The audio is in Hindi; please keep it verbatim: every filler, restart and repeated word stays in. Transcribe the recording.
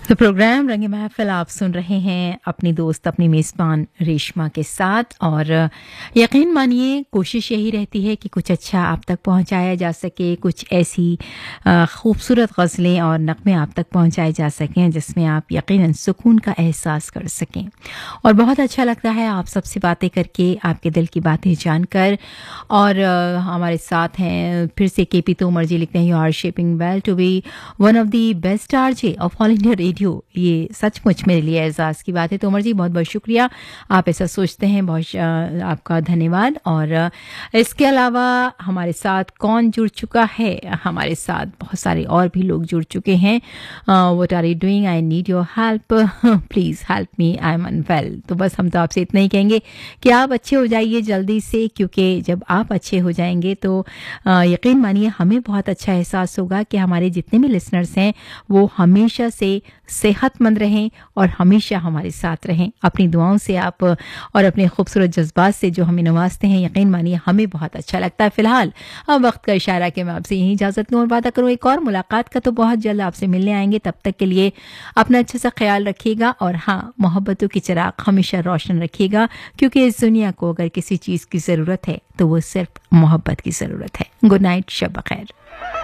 तो प्रोग्राम रंग महफिल आप सुन रहे हैं अपनी दोस्त अपनी मेज़बान रेशमा के साथ। और यकीन मानिए कोशिश यही रहती है कि कुछ अच्छा आप तक पहुंचाया जा सके, कुछ ऐसी खूबसूरत गज़लें और नग़मे आप तक पहुंचाए जा सकें जिसमें आप यकीनन सुकून का एहसास कर सकें। और बहुत अच्छा लगता है आप सबसे बातें करके, आपके दिल की बातें जानकर। और आ, हमारे साथ हैं फिर से के पी तोमर जी, लिखते हैं you are shaping well to be one of the best RJ of all India radio. ये सचमुच मेरे लिए एहसास की बात है। तोमर जी बहुत बहुत शुक्रिया, आप ऐसा सोचते हैं, बहुत आ, आपका धन्यवाद। और आ, इसके अलावा हमारे साथ कौन जुड़ चुका है? हमारे साथ बहुत सारे और भी लोग जुड़ चुके हैं। What are you doing, I need your help, please help me, I am unwell. तो बस हम तो आपसे इतना ही कहेंगे कि आप अच्छे हो जाइए जल्दी से, क्योंकि जब आप अच्छे हो जाएंगे तो आ, यकीन मानिए हमें बहुत अच्छा एहसास होगा कि हमारे जितने भी लिसनर्स हैं वो हमेशा से सेहतमंद रहें और हमेशा हमारे साथ रहें। अपनी दुआओं से आप और अपने खूबसूरत जज्बात से जो हमें नवाजते हैं, यकीन मानिए हमें बहुत अच्छा लगता है। फिलहाल अब वक्त का इशारा कि मैं आपसे यही इजाज़त लूँ और वादा करूँ एक और मुलाकात का, तो बहुत जल्द आपसे मिलने आएंगे। तब तक के लिए अपना अच्छा सा ख्याल रखिएगा और हाँ, मोहब्बतों की चिराग हमेशा रोशन रखिएगा, क्योंकि इस दुनिया को अगर किसी चीज़ की ज़रूरत है तो वो सिर्फ मोहब्बत की ज़रूरत है। गुड नाइट, शब बखैर।